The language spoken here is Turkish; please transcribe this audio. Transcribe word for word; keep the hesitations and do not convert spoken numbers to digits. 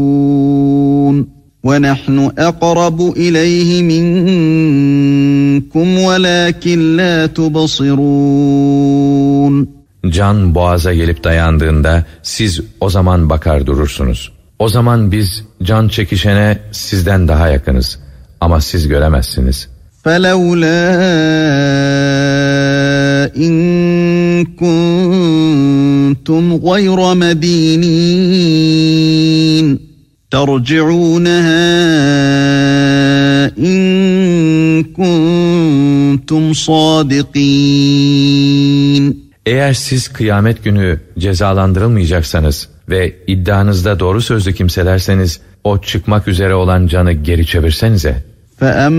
وَنَحْنُ أَقْرَبُ إِلَيْهِ مِنْكُمْ وَلَكِنْ لَا تُبْصِرُونَ. Can boğaza gelip dayandığında siz o zaman bakar durursunuz. O zaman biz can çekişene sizden daha yakınız ama siz göremezsiniz. فَلَوْلَا إِن كُنْتُمْ غَيْرَ مَدِينِينَ تَرْجِعُونَهَا إِن كُنْتُمْ صَادِقِينَ. Eğer siz kıyamet günü cezalandırılmayacaksanız ve iddianızda doğru sözlü kimselerseniz o çıkmak üzere olan canı geri çevirsenize.